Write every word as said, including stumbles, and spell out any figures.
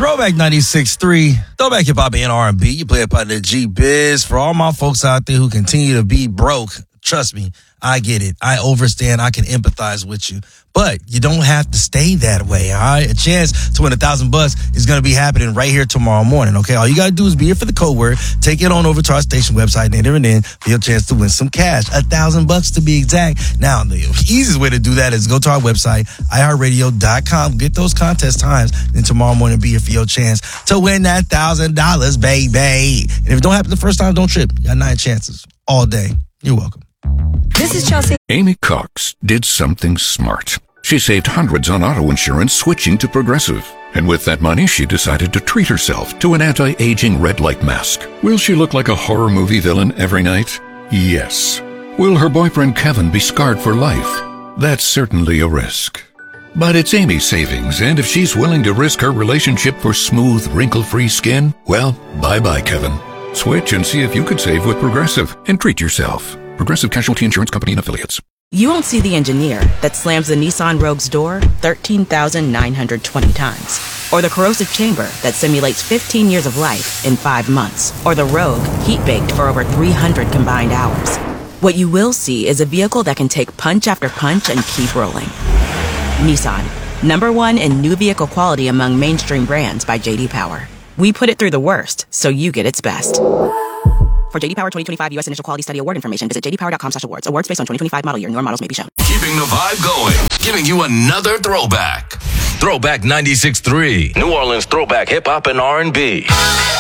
Throwback ninety-six point three. Throwback hip hop and R and B. You play it by the G-Biz. For all my folks out there who continue to be broke, trust me, I get it. I understand. I can empathize with you. But you don't have to stay that way, all right? A chance to win a thousand bucks is going to be happening right here tomorrow morning, okay? All you got to do is be here for the code word. Take it on over to our station website and enter it in for your chance to win some cash. A thousand bucks to be exact. Now, the easiest way to do that is go to our website, i heart radio dot com. Get those contest times. Then tomorrow morning, be here for your chance to win that thousand dollars, baby. And if it don't happen the first time, don't trip. You got nine chances all day. You're welcome. This is Chelsea. Amy Cox did something smart. She saved hundreds on auto insurance switching to Progressive. And with that money, she decided to treat herself to an anti-aging red light mask. Will she look like a horror movie villain every night? Yes. Will her boyfriend Kevin be scarred for life? That's certainly a risk. But it's Amy's savings, and if she's willing to risk her relationship for smooth, wrinkle-free skin, well, bye-bye, Kevin. Switch and see if you could save with Progressive and treat yourself. Progressive Casualty Insurance Company and Affiliates. You won't see the engineer that slams the Nissan Rogue's door thirteen thousand nine hundred twenty times. Or the corrosive chamber that simulates fifteen years of life in five months. Or the Rogue heat-baked for over three hundred combined hours. What you will see is a vehicle that can take punch after punch and keep rolling. Nissan, number one in new vehicle quality among mainstream brands by J D Power. We put it through the worst, so you get its best. For J D Power twenty twenty-five U S Initial Quality Study Award information, visit j d power dot com slash awards. Awards based on twenty twenty-five model year. Newer models may be shown. Keeping the vibe going. Giving you another throwback. Throwback ninety-six point three. New Orleans throwback hip hop and R and B.